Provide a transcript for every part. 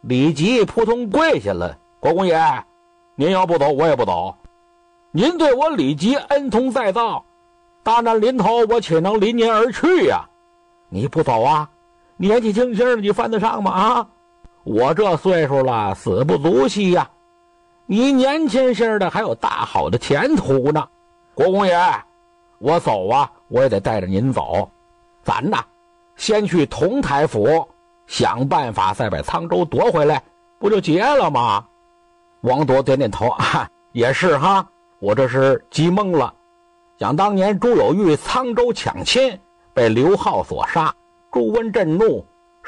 李吉扑通跪下了：“国公爷，您要不走，我也不走。您对我李吉恩同再造，大难临头，我岂能离您而去呀？你不走啊？年纪轻轻的，你犯得上吗？啊，我这岁数了，死不足惜呀。你年轻轻的，还有大好的前途呢。国公爷，我走啊，我也得带着您走。咱呐，先去同台府，想办法再把沧州夺回来，不就结了吗？”王铎点点头：“啊，也是哈，我这是急懵了。想当年朱有玉沧州抢亲，被刘浩所杀，朱温震怒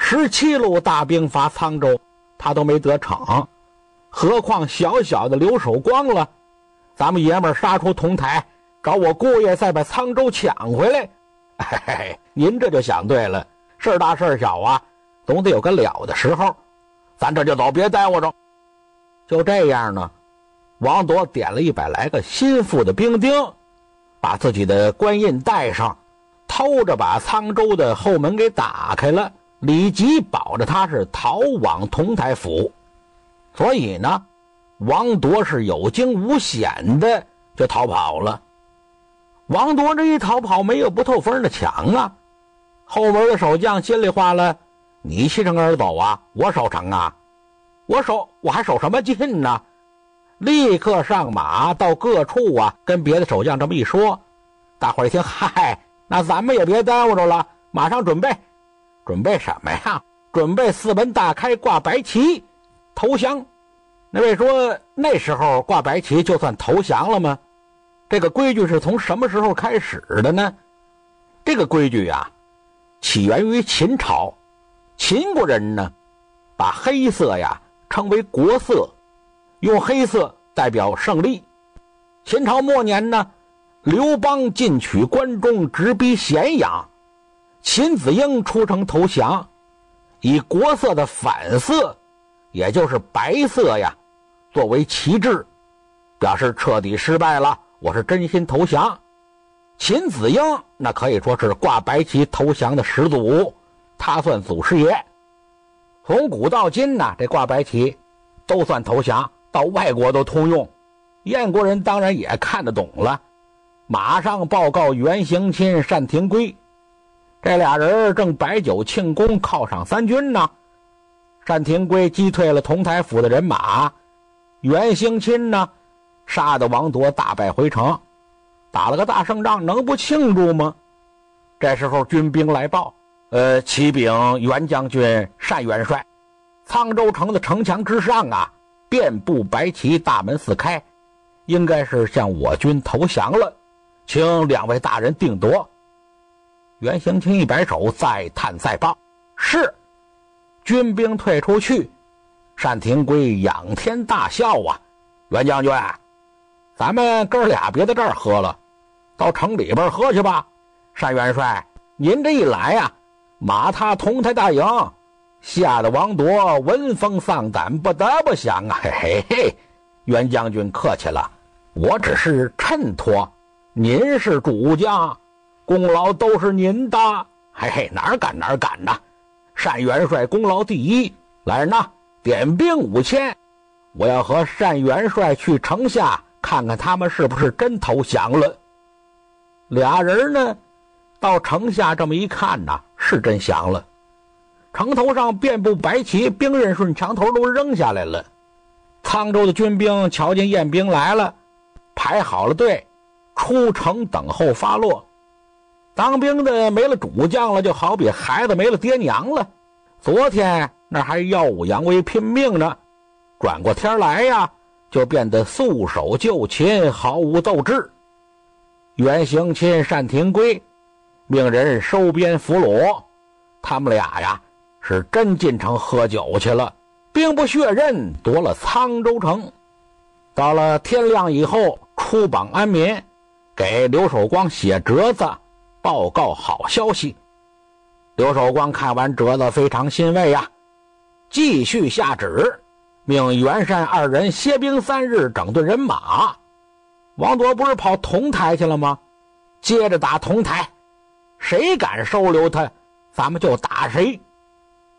，17路大兵伐沧州，他都没得逞，何况小小的刘守光了？咱们爷们杀出同台，找我姑爷再把沧州抢回来。嘿嘿，您这就想对了，事大事小啊，总得有个了的时候。咱这就走，别耽误着。”就这样呢，王铎点了100来个心腹的兵丁，把自己的官印带上，偷着把沧州的后门给打开了。李吉保着他是逃往同台府，所以呢，王铎是有惊无险的就逃跑了。王铎这一逃跑，没有不透风的墙啊。后门的守将心里话了：“你弃城而走啊，我守城啊，我还守什么劲呢？”立刻上马到各处啊，跟别的守将这么一说，大伙儿一听，嗨，那咱们也别耽误着了，马上准备什么呀？准备4门大开，挂白旗投降。那位说，那时候挂白旗就算投降了吗？这个规矩是从什么时候开始的呢？这个规矩啊，起源于秦朝。秦国人呢，把黑色呀称为国色，用黑色代表胜利。秦朝末年呢，刘邦进取关中，直逼咸阳，秦子婴出城投降，以国色的反色，也就是白色呀，作为旗帜，表示彻底失败了，我是真心投降。秦子婴那可以说是挂白旗投降的始祖，他算祖师爷。从古到今呢，这挂白旗都算投降，到外国都通用。燕国人当然也看得懂了，马上报告袁行钦、单廷圭。这俩人正摆酒庆功，犒赏3军呢。单廷圭击退了同台府的人马，袁行钦呢，杀得王铎大败回城，打了个大胜仗，能不庆祝吗？这时候军兵来报，启禀袁将军单元帅，沧州城的城墙之上啊，遍布白旗，大门4开，应该是向我军投降了，请2位大人定夺。袁行钦一摆手，再探再报，是。军兵退出去，单廷圭仰天大笑啊：“袁将军，咱们哥俩别在这儿喝了，到城里边喝去吧。单元帅，您这一来啊，马踏同台大营，吓得王铎闻风丧胆，不得不降啊！嘿嘿嘿，袁将军客气了，我只是衬托，您是主将，功劳都是您的。嘿嘿，哪儿敢呐！单元帅功劳第一，来人呐，点兵5000，我要和单元帅去城下看看他们是不是真投降了。”俩人呢，到城下这么一看呐，是真降了。城头上遍布白旗，兵刃顺墙头都扔下来了。沧州的军兵瞧见燕兵来了，排好了队，出城等候发落。当兵的没了主将了，就好比孩子没了爹娘了。昨天那还耀武扬威拼命呢，转过天来呀，就变得束手就擒，毫无斗志。袁行钦、单廷圭命人收编俘虏，他们俩呀是真进城喝酒去了，兵不血刃夺了沧州城。到了天亮以后，出榜安民，给刘守光写折子报告好消息。刘守光看完折子非常欣慰呀，继续下旨，命袁单2人歇兵3日，整顿人马。王铎不是跑同台去了吗？接着打同台，谁敢收留他，咱们就打谁。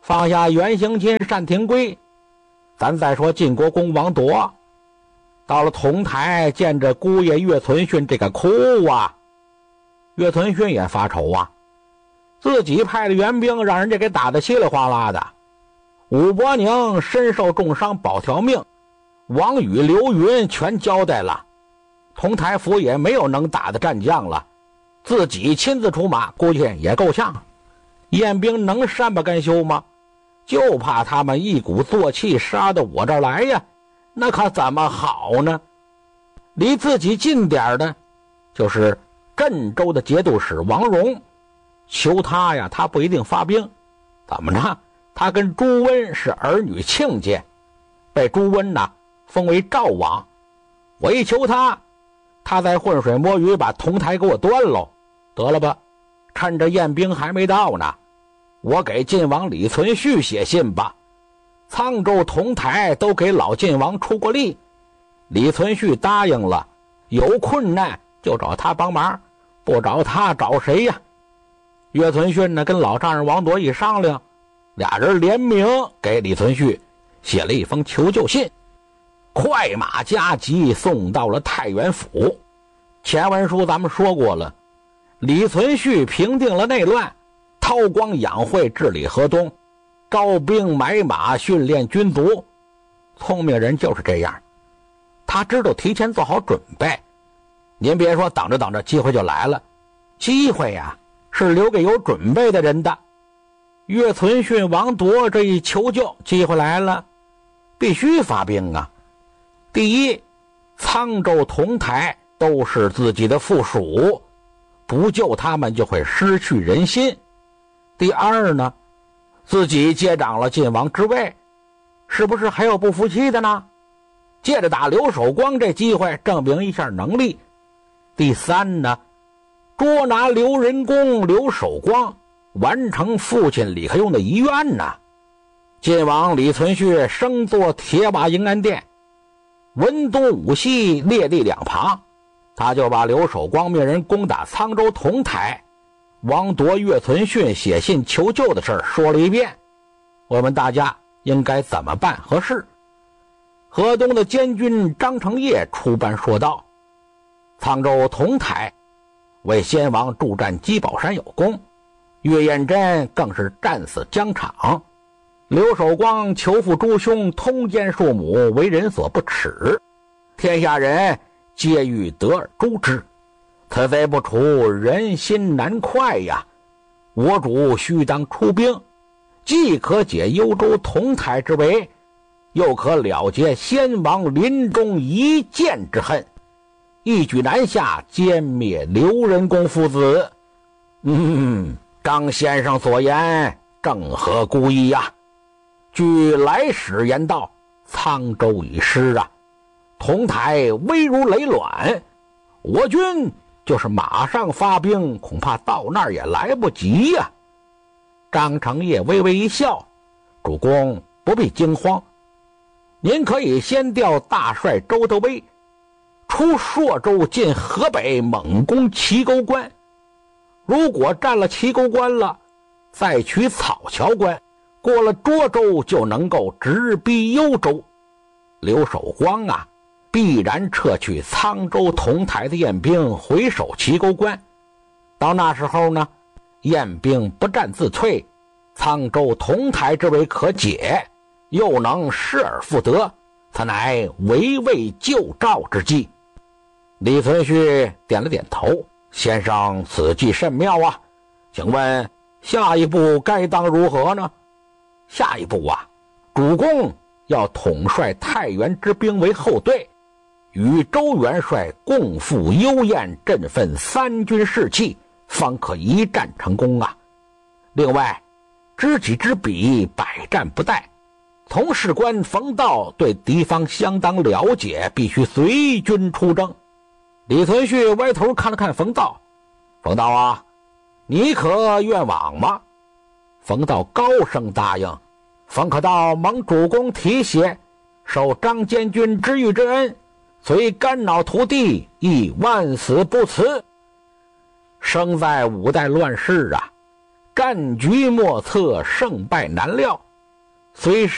放下袁行钦、单廷圭，咱再说晋国公王铎。到了同台，见着姑爷岳存训这个哭啊，岳存训也发愁啊，自己派的援兵让人家给打得稀里哗啦的，武伯宁身受重伤保条命，王宇、刘云全交代了，同台府也没有能打的战将了，自己亲自出马估计也够呛，燕兵能善不甘休吗？就怕他们一鼓作气杀到我这儿来呀，那可怎么好呢？离自己近点的就是镇州的节度使王荣，求他呀，他不一定发兵。怎么着？他跟朱温是儿女亲家，被朱温呢封为赵王。我一求他，他在浑水摸鱼，把同台给我端喽。得了吧，趁着燕兵还没到呢，我给晋王李存勖写信吧。沧州、同台都给老晋王出过力，李存勖答应了，有困难就找他帮忙，不找他找谁呀？岳存训呢跟老丈人王铎一商量，俩人联名给李存勖写了一封求救信，快马加急送到了太原府。前文书咱们说过了，李存勖平定了内乱，韬光养晦，治理河东，招兵买马，训练军卒。聪明人就是这样，他知道提前做好准备。您别说等着等着机会就来了，机会呀是留给有准备的人的。岳存训、王铎这一求救，机会来了，必须发兵啊。第一，沧州、同台都是自己的附属，不救他们就会失去人心。第二呢，自己接掌了晋王之位，是不是还有不服气的呢？借着打刘守光这机会证明一下能力。第三呢，捉拿刘仁恭、刘守光，完成父亲李克用的遗愿呢。晋王李存勖升作铁瓦营安殿，文东武西，列地两旁，他就把刘守光命人攻打沧州、同台，王铎、岳存训写信求救的事说了一遍。我们大家应该怎么办合适？河东的监军张承业出班说道，沧州、同台为先王助战鸡宝山有功，岳彦真更是战死疆场，刘守光求父诸兄，通奸庶母，为人所不齿，天下人皆欲得而诛之，此贼不除，人心难快呀！我主须当出兵，既可解幽州、同台之围，又可了结先王临终一剑之恨，一举南下，歼灭刘仁恭父子。张先生所言正合孤意呀。据来使言道，沧州已失啊，同台危如累卵，我军就是马上发兵，恐怕到那儿也来不及呀。张承业微微一笑，主公不必惊慌，您可以先调大帅周德威出朔州进河北，猛攻齐沟关，如果占了齐沟关了，再取草桥关，过了涿州就能够直逼幽州。刘守光啊，必然撤去沧州、同台的燕兵，回守齐沟关。到那时候呢，燕兵不战自退，沧州、同台之围可解，又能失而复得，此乃围魏救赵之计。李存勖点了点头，先生此计甚妙啊，请问下一步该当如何呢？下一步啊，主公要统帅太原之兵为后队，与周元帅共赴幽燕，振奋三军士气，方可一战成功啊。另外，知己知彼，百战不殆，从事官冯道对敌方相当了解，必须随军出征。李存勖歪头看了看冯道，冯道啊，你可愿往吗？冯道高声答应，冯可道蒙主公提携，受张监军知遇之恩，虽肝脑涂地，亦万死不辞。生在五代乱世啊， 战局莫测，胜败难料。虽